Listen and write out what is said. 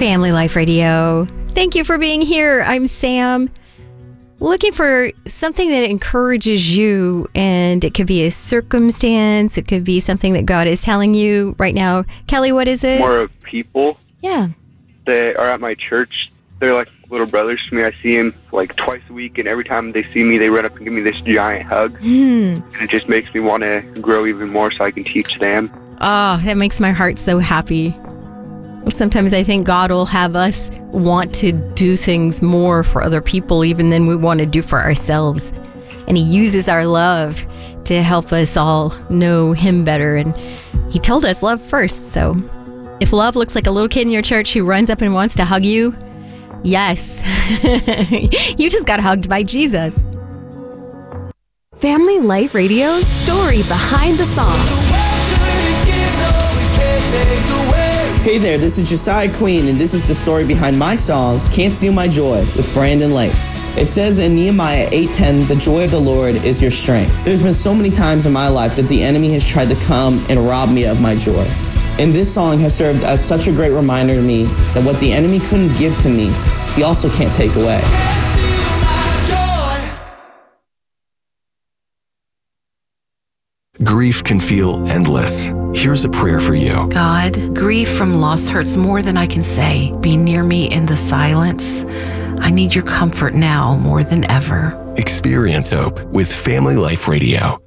Family Life Radio. Thank you for being here. I'm Sam. Looking for something that encourages you, and it could be a circumstance. It could be something that God is telling you right now. Kelly, what is it? More of people. Yeah. They are at my church. They're like little brothers to me. I see them like twice a week, and every time they see me, they run up and give me this giant hug. And it just makes me want to grow even more so I can teach them. Oh, that makes my heart so happy. Sometimes I think God will have us want to do things more for other people even than we want to do for ourselves. And He uses our love to help us all know Him better. And He told us love first. So if love looks like a little kid in your church who runs up and wants to hug you, yes, you just got hugged by Jesus. Family Life Radio's story behind the song. Hey there, this is Josiah Queen, and this is the story behind my song, Can't Steal My Joy, with Brandon Lake. It says in Nehemiah 8:10, the joy of the Lord is your strength. There's been so many times in my life that the enemy has tried to come and rob me of my joy. And this song has served as such a great reminder to me that what the enemy couldn't give to me, he also can't take away. Grief can feel endless. Here's a prayer for you. God, grief from loss hurts more than I can say. Be near me in the silence. I need your comfort now more than ever. Experience hope with Family Life Radio.